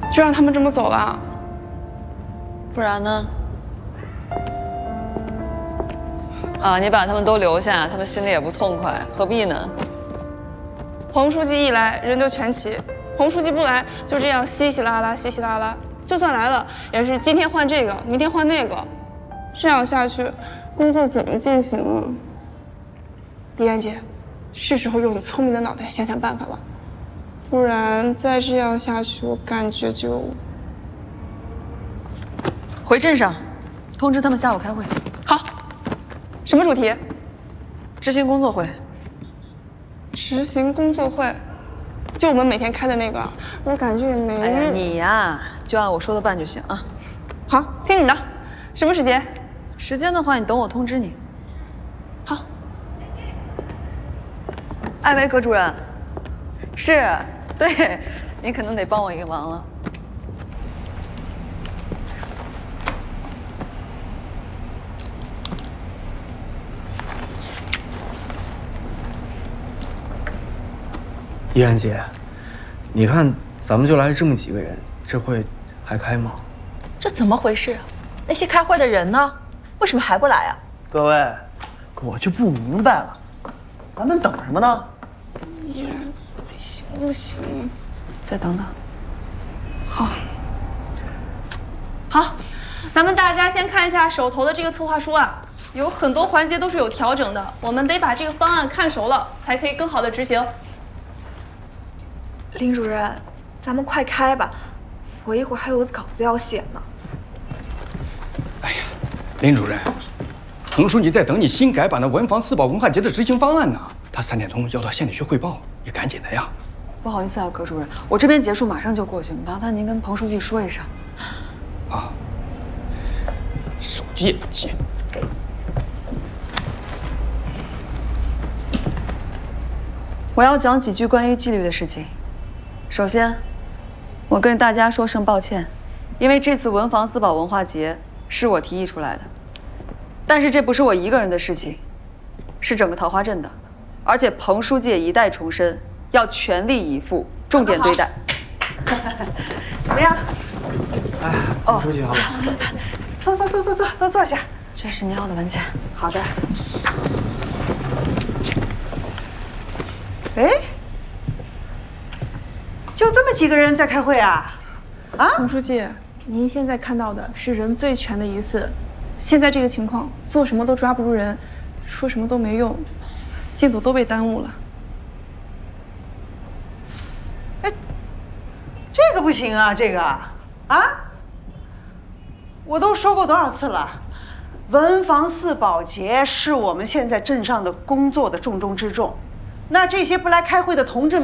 就让他们这么走了？ 不然呢？啊，你把他们都留下，他们心里也不痛快，何必呢？ 彭书记一来，人就全齐；彭书记不来，就这样稀稀拉拉，稀稀拉拉。就算来了，也是今天换这个，明天换那个，这样下去，工作怎么进行啊？依然姐，是时候用你聪明的脑袋想想办法了，不然再这样下去，我感觉就…… 回镇上，通知他们下午开会。 好。什么主题？ 执行工作会。 执行工作会，就我们每天开的那个，我感觉也没人。 哎呀，你呀，就按我说的办就行啊。 好，听你的。什么时间？ 时间的话，你等我通知你。 好。 艾薇葛主任，是，对，你可能得帮我一个忙了。 依然姐，你看咱们就来这么几个人，这会还开吗？ 这怎么回事啊？那些开会的人呢？为什么还不来啊？ 各位，我就不明白了，咱们等什么呢？ 依然得行不行？ 再等等。 好。好，咱们大家先看一下手头的这个策划书啊，有很多环节都是有调整的，我们得把这个方案看熟了，才可以更好的执行。 林主任，咱们快开吧，我一会儿还有稿子要写呢。 哎呀，林主任，彭书记在等你新改版的文房四宝文化节的执行方案呢。他3点钟要到县里去汇报，你赶紧的呀。 不好意思啊，葛主任，我这边结束马上就过去，麻烦您跟彭书记说一声。 啊，手机也不接。 我要讲几句关于纪律的事情。首先，我跟大家说声抱歉，因为这次文房四宝文化节是我提议出来的，但是这不是我一个人的事情，是整个桃花镇的，而且彭书记也一再重申，要全力以赴，重点对待。 怎么样？ 哎，彭书记好。 坐，都坐下。 这是您要的文件。 好的。哎，就这么几个人在开会啊？啊？ 彭书记，您现在看到的是人最全的一次，现在这个情况，做什么都抓不住人，说什么都没用，进度都被耽误了。 哎，这个不行啊，这个啊，我都说过多少次了，文房四宝节是我们现在镇上的工作的重中之重。那这些不来开会的同志们。